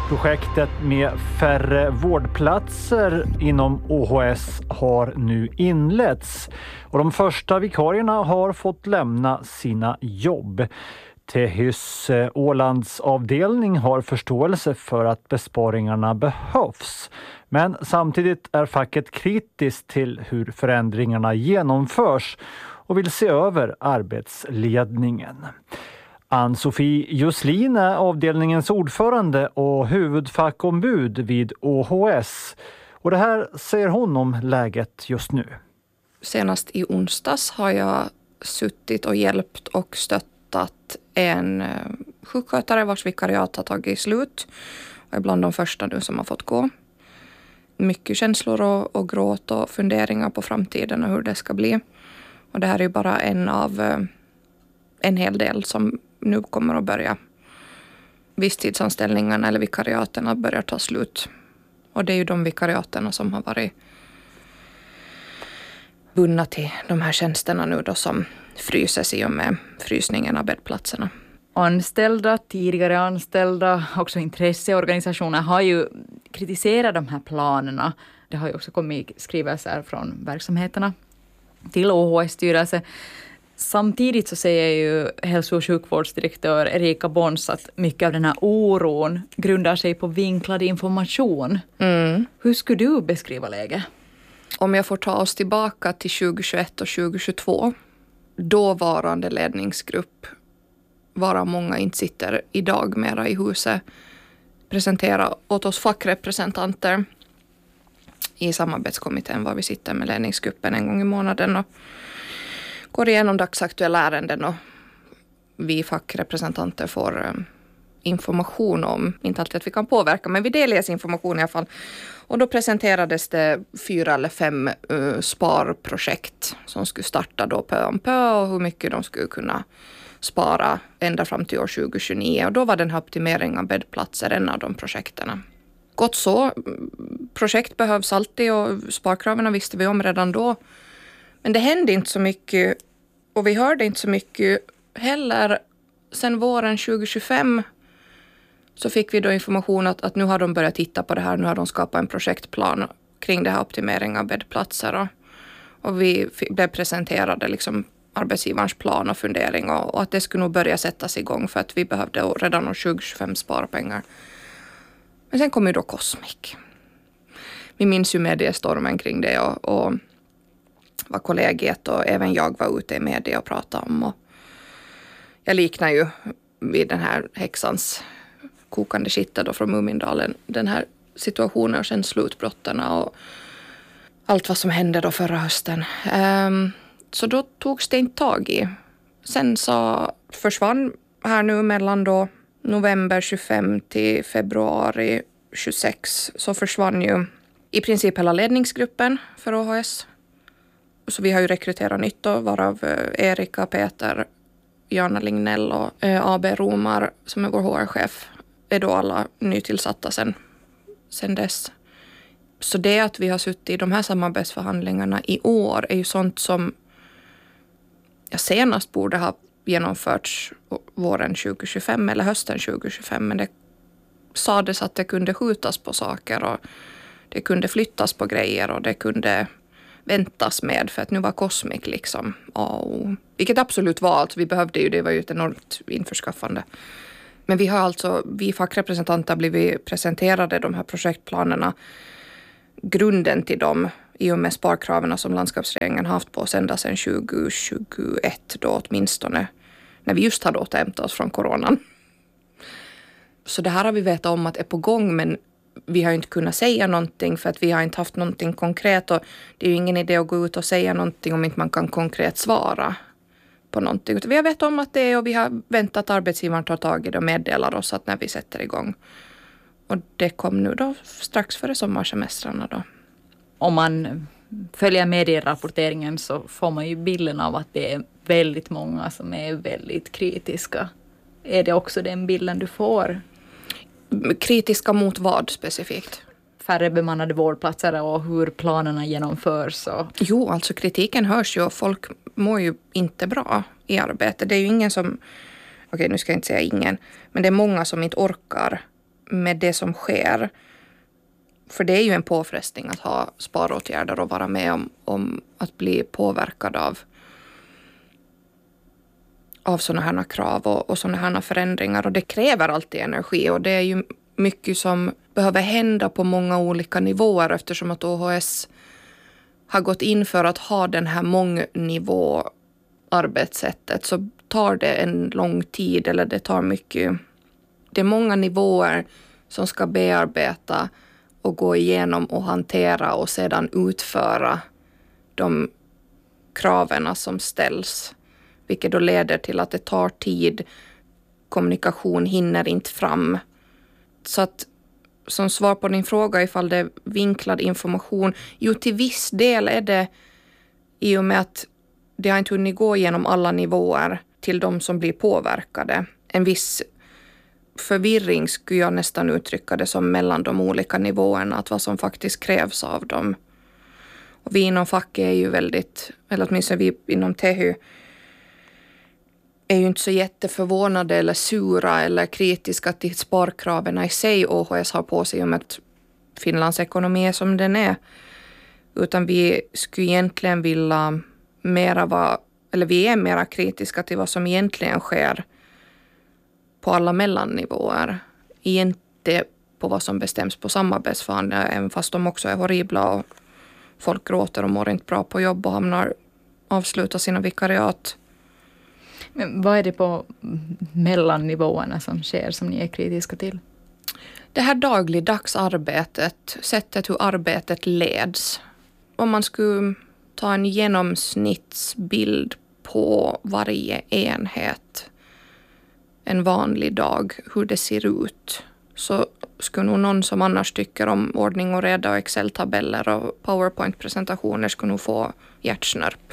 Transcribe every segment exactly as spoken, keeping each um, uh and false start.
Projektet med färre vårdplatser inom O H S har nu inletts och de första vikarierna har fått lämna sina jobb. Tehys Ålands avdelning har förståelse för att besparingarna behövs. Men samtidigt är facket kritiskt till hur förändringarna genomförs och vill se över arbetsledningen. Ann-Sofie Juslin är avdelningens ordförande och huvudfackombud vid O H S. Och det här säger hon om läget just nu. Senast i onsdags har jag suttit och hjälpt och stöttat en sjukskötare vars vikariat har tagit slut. Och är bland de första nu som har fått gå. Mycket känslor och, och gråt och funderingar på framtiden och hur det ska bli. Och det här är ju bara en av en hel del som nu kommer att börja. Visstidsanställningarna eller vikariaterna börjar ta slut. Och det är ju de vikariaterna som har varit bundna till de här tjänsterna nu då som fryses i och med frysningen av bäddplatserna. Anställda, tidigare anställda, också intresseorganisationer har ju kritiserat de här planerna. Det har ju också kommit skrivelser från verksamheterna till O H S-styrelse. Samtidigt så säger ju hälso- och sjukvårdsdirektör Erika Bons att mycket av den här oron grundar sig på vinklad information. Mm. Hur skulle du beskriva läget? Om jag får ta oss tillbaka till tjugohundratjugoett och tjugohundratjugotvå, dåvarande ledningsgrupp, varav många inte sitter idag mera i huset, presentera åt oss fackrepresentanter i samarbetskommittén var vi sitter med ledningsgruppen en gång i månaden och går igenom dagsaktuella ärenden och vi fackrepresentanter får information om, inte alltid att vi kan påverka, men vi delges information i alla fall. Och då presenterades det fyra eller fem uh, sparprojekt som skulle starta då pö om pö och hur mycket de skulle kunna spara ända fram till år tjugohundratjugonio. Och då var den här optimeringen av bäddplatser en av de projekterna. Gott så, projekt behövs alltid och sparkraven visste vi om redan då. Men det hände inte så mycket och vi hörde inte så mycket heller. Sen våren tjugohundratjugofem så fick vi då information att, att nu har de börjat titta på det här. Nu har de skapat en projektplan kring det här optimeringen av bäddplatser. Och, och vi fick, blev presenterade liksom arbetsgivarens plan och fundering och, och att det skulle nog börja sättas igång för att vi behövde redan år tjugohundratjugofem spara pengar. Men sen kom ju då Cosmic. Vi minns ju mediestormen kring det och, och vad kollegiet och även jag var ute i media och pratade om. Och jag liknar ju vid den här häxans kokande kittar då från Mumindalen. Den här situationen och sen slutbrotterna och allt vad som hände då förra hösten. Um, så då togs det inte tag i. Sen så försvann här nu mellan då november tjugofem till februari tjugosex så försvann ju i princip hela ledningsgruppen för O H S. Så vi har ju rekryterat nytt då, varav Erika, Peter, Jana Lignell och A B Romar som är vår H R-chef är då alla nytillsatta sen, sen dess. Så det att vi har suttit i de här samarbetsförhandlingarna i år är ju sånt som jag senast borde ha genomförts våren tjugohundratjugofem eller hösten tjugohundratjugofem. Men det sades att det kunde skjutas på saker och det kunde flyttas på grejer och det kunde väntas med för att nu var Cosmic liksom. Och, vilket absolut var allt. Vi behövde ju, det var ju ett enormt införskaffande. Men vi har alltså, vi fackrepresentanter blivit presenterade de här projektplanerna. Grunden till dem i och med sparkraven som landskapsregeringen haft på oss ända sedan tjugohundratjugoett då åtminstone. När vi just hade återhämtat oss från coronan. Så det här har vi vetat om att är på gång men vi har inte kunnat säga någonting för att vi har inte haft någonting konkret och det är ju ingen idé att gå ut och säga någonting om inte man kan konkret svara på någonting. Vi har vetat om att det är och vi har väntat att arbetsgivaren tar tag i det och meddelar oss att när vi sätter igång. Och det kom nu då strax före sommarsemestrarna då. Om man följer medierapporteringen så får man ju bilden av att det är väldigt många som är väldigt kritiska. Är det också den bilden du får? Kritiska mot vad specifikt? Färre bemannade vårdplatser och hur planerna genomförs. Och... Jo, alltså kritiken hörs ju och folk mår ju inte bra i arbete. Det är ju ingen som, okej nu ska jag inte säga ingen, men det är många som inte orkar med det som sker. För det är ju en påfrestning att ha sparåtgärder och vara med om, om att bli påverkad av, av sådana här krav och, och sådana här förändringar. Och det kräver alltid energi och det är ju mycket som behöver hända på många olika nivåer eftersom att O H S har gått in för att ha den här mångnivå arbetssättet, så tar det en lång tid eller det tar mycket. Det är många nivåer som ska bearbeta och gå igenom och hantera och sedan utföra de kraven som ställs. Vilket då leder till att det tar tid. Kommunikation hinner inte fram. Så att som svar på din fråga ifall det är vinklad information. Jo, till viss del är det i och med att det har inte hunnit gå igenom alla nivåer till de som blir påverkade. En viss förvirring skulle jag nästan uttrycka det som mellan de olika nivåerna. Att vad som faktiskt krävs av dem. Och vi inom facket är ju väldigt, eller åtminstone vi inom T H Y är ju inte så jätteförvånade eller sura eller kritiska till sparkraven i sig O H S har på sig om att Finlands ekonomi är som den är. Utan vi skulle egentligen vilja mera vara, eller vi är mera kritiska till vad som egentligen sker på alla mellannivåer. Inte på vad som bestäms på samarbetsförhandlingar, även fast de också är horribla och folk gråter och mår inte bra på jobb och hamnar avsluta sina vikariat. Men vad är det på mellannivåerna som sker som ni är kritiska till? Det här dagligdags arbetet, sättet hur arbetet leds. Om man skulle ta en genomsnittsbild på varje enhet en vanlig dag, hur det ser ut, så skulle nog någon som annars tycker om ordning och reda och Excel-tabeller och PowerPoint-presentationer skulle nog få hjärtsnörp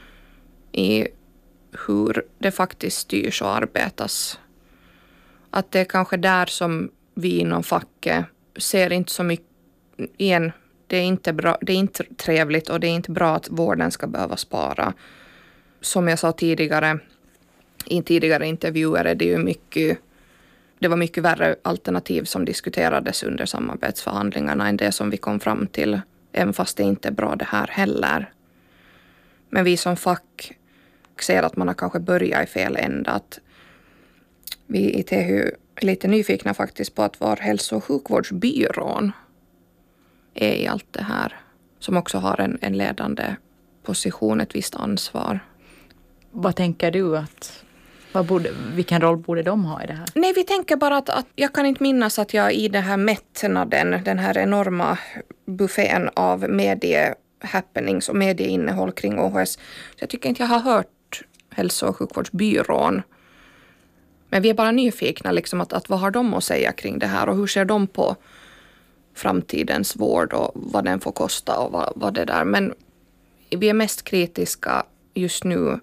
i hur det faktiskt styrs och arbetas. Att det är kanske där som vi inom facket ser inte så mycket igen. Det är inte bra, det är inte trevligt och det är inte bra att vården ska behöva spara. Som jag sa tidigare, i tidigare intervjuer är det ju mycket, det var mycket värre alternativ som diskuterades under samarbetsförhandlingarna än det som vi kom fram till. Även fast det inte är bra det här heller. Men vi som fack ser att man har kanske börjat i fel ända. Att vi i T H Y är lite nyfikna faktiskt på att var hälso- och sjukvårdsbyrån är i allt det här. Som också har en, en ledande position, ett visst ansvar. Vad tänker du att, vad borde, vilken roll borde de ha i det här? Nej, vi tänker bara att, att jag kan inte minnas att jag i den här mättnaden, den här enorma buffén av medie-happenings och medieinnehåll kring O H S. Så jag tycker inte jag har hört hälso- och sjukvårdsbyrån. Men vi är bara nyfikna liksom att, att vad har de att säga kring det här och hur ser de på framtidens vård och vad den får kosta och vad, vad det där. Men vi är mest kritiska just nu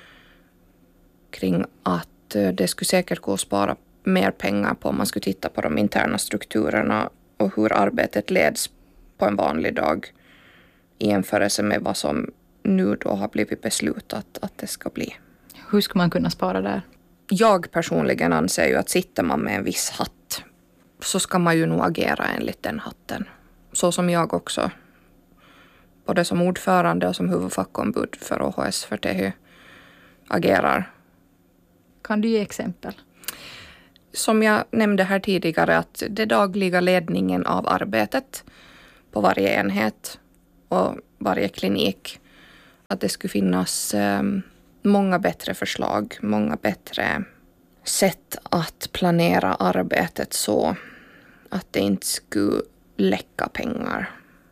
kring att det skulle säkert gå att spara mer pengar på om man skulle titta på de interna strukturerna och hur arbetet leds på en vanlig dag i jämförelse med vad som nu då har blivit beslutat att det ska bli. Hur ska man kunna spara där? Jag personligen anser ju att sitter man med en viss hatt så ska man ju nog agera enligt den hatten. Så som jag också, både som ordförande och som huvudfackombud för O H S för T H Y agerar. Kan du ge exempel? Som jag nämnde här tidigare, att det dagliga ledningen av arbetet på varje enhet och varje klinik, att det skulle finnas eh, många bättre förslag, många bättre sätt att planera arbetet så att det inte skulle läcka pengar.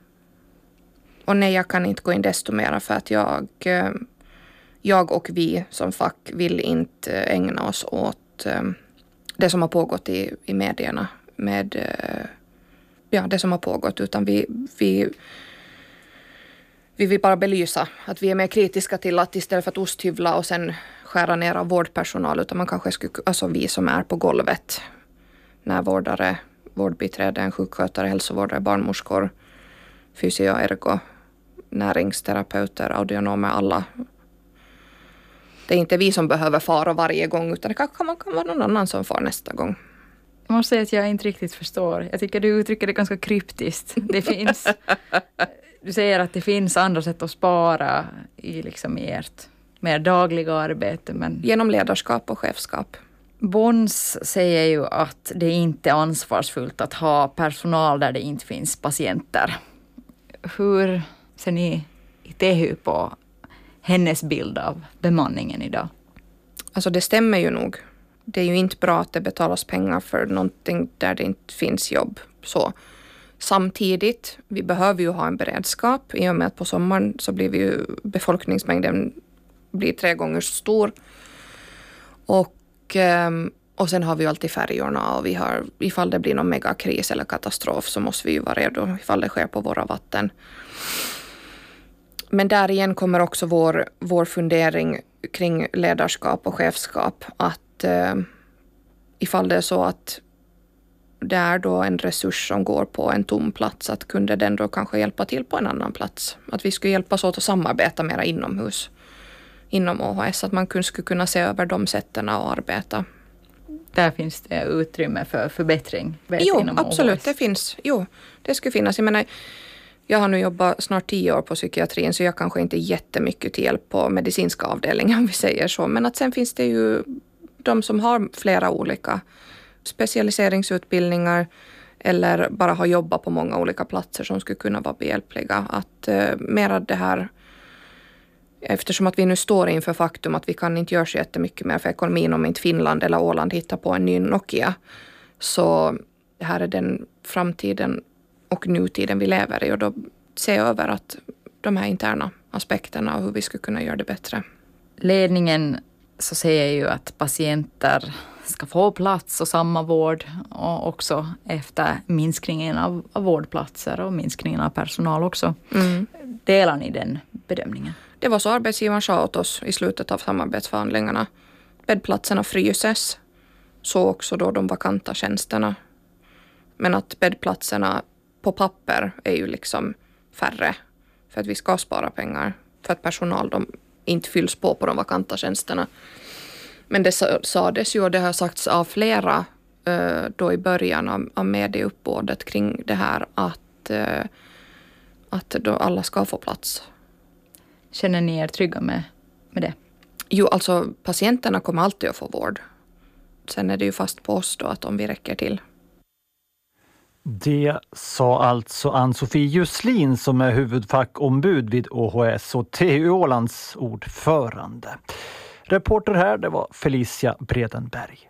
Och nej, jag kan inte gå in desto mer för att jag, eh, jag och vi som fack vill inte ägna oss åt eh, det som har pågått i, i medierna med eh, ja, det som har pågått, utan vi, vi Vi vill bara belysa att vi är mer kritiska till att istället för att osthyvla och sen skära ner av vårdpersonal, utan man kanske skulle, alltså vi som är på golvet, när vårdare, vårdbiträden, sjukskötare, hälsovårdare, barnmorskor, fysio, ergo, näringsterapeuter, audionomer, alla. Det är inte vi som behöver fara varje gång, utan det kan, kan, kan vara någon annan som far nästa gång. Jag måste säga att jag inte riktigt förstår. Jag tycker du uttrycker det ganska kryptiskt. Det finns, du säger att det finns andra sätt att spara i, liksom i ert mer dagliga arbete. Men genom ledarskap och chefskap. Bons säger ju att det inte är ansvarsfullt att ha personal där det inte finns patienter. Hur ser ni i T H U på hennes bild av bemanningen idag? Alltså det stämmer ju nog. Det är ju inte bra att det betalas pengar för någonting där det inte finns jobb. Så samtidigt, vi behöver ju ha en beredskap. I och med att på sommaren så blir vi ju, befolkningsmängden blir tre gånger så stor. Och, och sen har vi ju alltid färjorna och vi har, ifall det blir någon megakris eller katastrof så måste vi ju vara redo ifall det sker på våra vatten. Men där igen kommer också vår, vår fundering kring ledarskap och chefskap. Att eh, ifall det är så att det är då en resurs som går på en tom plats, att kunde den då kanske hjälpa till på en annan plats. Att vi skulle hjälpas åt att samarbeta mera inomhus, inom O H S. Att man skulle kunna se över de sätten att arbeta. Där finns det utrymme för förbättring. Jo, absolut. Det finns. Jo, det skulle finnas. Jag menar, jag har nu jobbat snart tio år på psykiatrin så jag kanske inte är jättemycket till hjälp på medicinska avdelningen om vi säger så. Men att sen finns det ju de som har flera olika specialiseringsutbildningar eller bara har jobbat på många olika platser som skulle kunna vara behjälpliga. Att eh, mera det här, eftersom att vi nu står inför faktum att vi kan inte göra så jättemycket mer för ekonomin om inte Finland eller Åland hittar på en ny Nokia. Så det här är den framtiden och nutiden vi lever i och då se över att de här interna aspekterna och hur vi skulle kunna göra det bättre. Ledningen så säger ju att patienter ska få plats och samma vård och också efter minskningen av, av vårdplatser och minskningen av personal också. Mm. Delar ni den bedömningen? Det var så arbetsgivaren sa åt oss i slutet av samarbetsförhandlingarna. Bäddplatserna fryses, så också då de vakanta tjänsterna. Men att bäddplatserna på papper är ju liksom färre för att vi ska spara pengar. För att personal de inte fylls på på de vakanta tjänsterna. Men det sades ju och det har sagts av flera då i början av, av medieuppbådet kring det här att, att då alla ska få plats. Känner ni er trygga med, med det? Jo, alltså patienterna kommer alltid att få vård. Sen är det ju fast på oss då att om vi räcker till. Det sa alltså Ann-Sofie Jusslin som är huvudfackombud vid O H S och T H U Ålands ordförande. Reporter här, det var Felicia Bredenberg.